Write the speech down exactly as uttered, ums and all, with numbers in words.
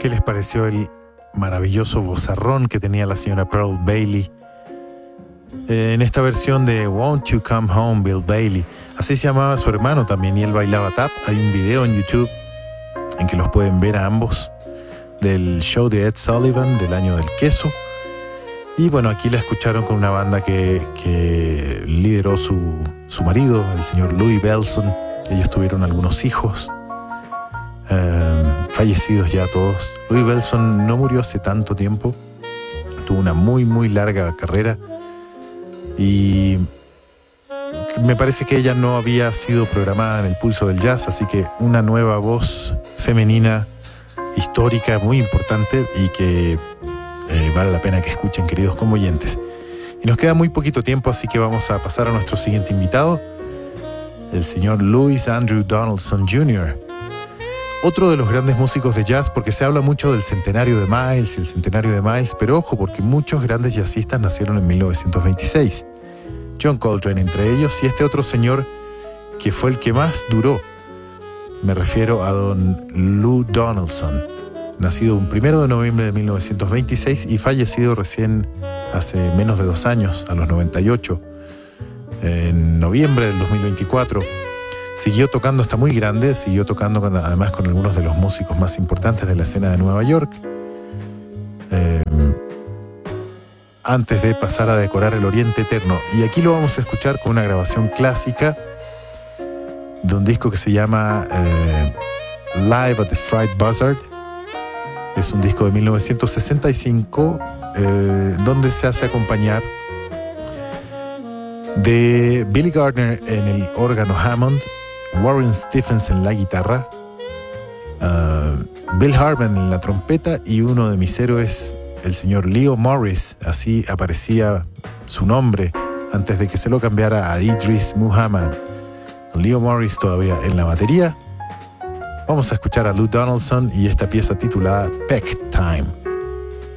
qué les pareció el maravilloso vozarrón que tenía la señora Pearl Bailey eh, en esta versión de Won't You Come Home, Bill Bailey. Así se llamaba su hermano también, y él bailaba tap. Hay un video en YouTube en que los pueden ver a ambos, del show de Ed Sullivan del año del queso. Y bueno, aquí la escucharon con una banda que, que lideró su, su marido, el señor Louis Bellson. Ellos tuvieron algunos hijos, eh, fallecidos ya todos. Louis Bellson no murió hace tanto tiempo, tuvo una muy muy larga carrera, y me parece que ella no había sido programada en el pulso del jazz, así que una nueva voz femenina histórica muy importante y que eh, vale la pena que escuchen, queridos conmoyentes. Y nos queda muy poquito tiempo, así que vamos a pasar a nuestro siguiente invitado, el señor Louis Andrew Donaldson junior Otro de los grandes músicos de jazz, porque se habla mucho del centenario de Miles y el centenario de Miles, pero ojo, porque muchos grandes jazzistas nacieron en mil novecientos veintiséis. John Coltrane entre ellos, y este otro señor que fue el que más duró. Me refiero a don Lou Donaldson, nacido un primero de noviembre de mil novecientos veintiséis y fallecido recién hace menos de dos años, a los noventa y ocho, en noviembre del dos mil veinticuatro. Siguió tocando hasta muy grande, siguió tocando con, además con algunos de los músicos más importantes de la escena de Nueva York, eh, antes de pasar a decorar el Oriente Eterno. Y aquí lo vamos a escuchar con una grabación clásica de un disco que se llama eh, Live at the Fried Buzzard. Es un disco de mil novecientos sesenta y cinco, eh, donde se hace acompañar de Billy Gardner en el órgano Hammond, Warren Stephens en la guitarra, uh, Bill Hartman en la trompeta, y uno de mis héroes, el señor Leo Morris. Así aparecía su nombre antes de que se lo cambiara a Idris Muhammad. Leo Morris todavía en la batería. Vamos a escuchar a Lou Donaldson y esta pieza titulada Peck Time.